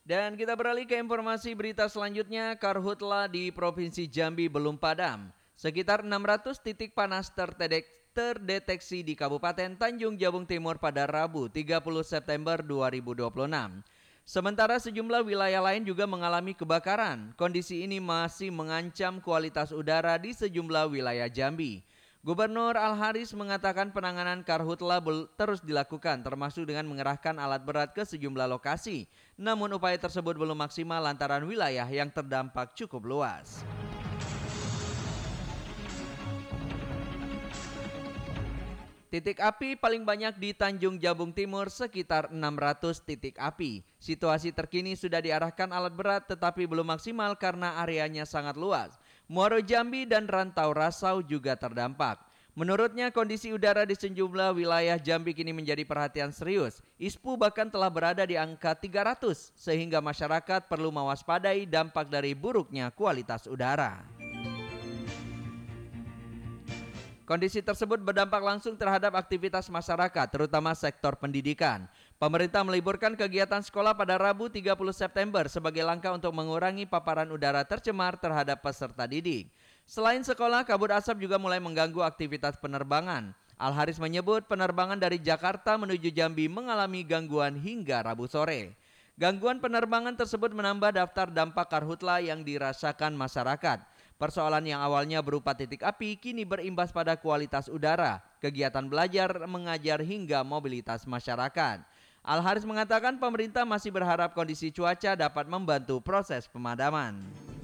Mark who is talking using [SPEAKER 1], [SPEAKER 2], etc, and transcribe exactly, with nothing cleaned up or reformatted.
[SPEAKER 1] Dan kita beralih ke informasi berita selanjutnya, karhutla di Provinsi Jambi belum padam. Sekitar enam ratus titik panas terdetek- terdeteksi di Kabupaten Tanjung Jabung Timur pada Rabu tiga puluh September dua ribu dua puluh enam. Sementara sejumlah wilayah lain juga mengalami kebakaran. Kondisi ini masih mengancam kualitas udara di sejumlah wilayah Jambi. Gubernur Al-Haris mengatakan penanganan karhutla bel- terus dilakukan termasuk dengan mengerahkan alat berat ke sejumlah lokasi. Namun upaya tersebut belum maksimal lantaran wilayah yang terdampak cukup luas. Titik api paling banyak di Tanjung Jabung Timur sekitar enam ratus titik api. Situasi terkini sudah diarahkan alat berat tetapi belum maksimal karena areanya sangat luas. Muaro Jambi dan Rantau Rasau juga terdampak. Menurutnya kondisi udara di sejumlah wilayah Jambi kini menjadi perhatian serius. I S P U bahkan telah berada di angka tiga ratus sehingga masyarakat perlu mewaspadai dampak dari buruknya kualitas udara. Kondisi tersebut berdampak langsung terhadap aktivitas masyarakat, terutama sektor pendidikan. Pemerintah meliburkan kegiatan sekolah pada Rabu tiga puluh September sebagai langkah untuk mengurangi paparan udara tercemar terhadap peserta didik. Selain sekolah, kabut asap juga mulai mengganggu aktivitas penerbangan. Al-Haris menyebut penerbangan dari Jakarta menuju Jambi mengalami gangguan hingga Rabu sore. Gangguan penerbangan tersebut menambah daftar dampak karhutla yang dirasakan masyarakat. Persoalan yang awalnya berupa titik api kini berimbas pada kualitas udara, kegiatan belajar, mengajar hingga mobilitas masyarakat. Al-Haris mengatakan pemerintah masih berharap kondisi cuaca dapat membantu proses pemadaman.